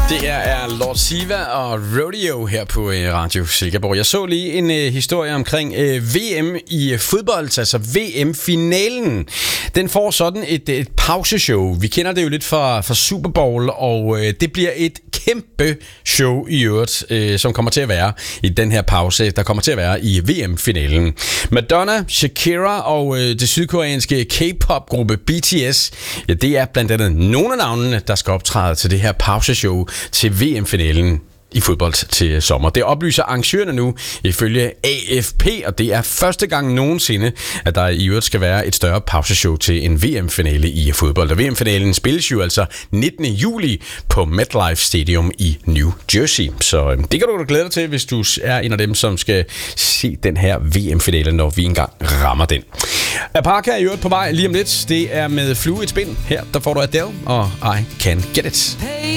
Det her er Lord Siva og Rodeo her på Radio Silkeborg. Jeg så lige en historie omkring VM i fodbold, altså VM-finalen. Den får sådan et pauseshow. Vi kender det jo lidt fra Super Bowl, og det bliver et kæmpe show i øvrigt, som kommer til at være i den her pause, der kommer til at være i VM-finalen. Madonna, Shakira og det sydkoreanske K-pop-gruppe BTS, ja, det er blandt andet nogle af navnene, der skal optræde til det her pauseshow til VM-finalen i fodbold til sommer. Det oplyser arrangørerne nu ifølge AFP, og det er første gang nogensinde, at der i øvrigt skal være et større pauseshow til en VM-finale i fodbold. Og VM-finalen spilles jo altså 19. juli på MetLife Stadium i New Jersey. Så det kan du da glæde dig til, hvis du er en af dem, som skal se den her VM-finale, når vi engang rammer den. Aparka er i øvrigt på vej lige om lidt. Det er med Flue et spind. Her der får du Adele og I Can Get It.